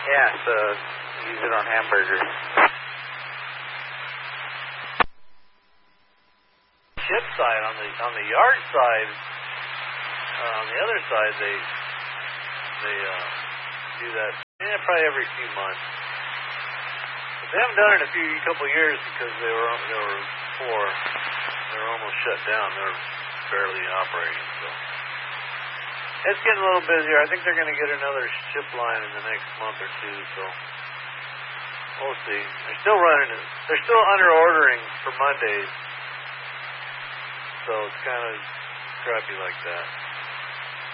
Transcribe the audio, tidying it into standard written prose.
Yeah, so use it on hamburgers. Ship side, on the yard side, on the other side, they do that probably every few months. But they haven't done it in a couple years because they were poor. They were almost shut down. They're barely operating. So it's getting a little busier. I think they're going to get another ship line in the next month or two. So we'll see. They're still running it. They're still under ordering for Mondays. So it's kind of crappy like that.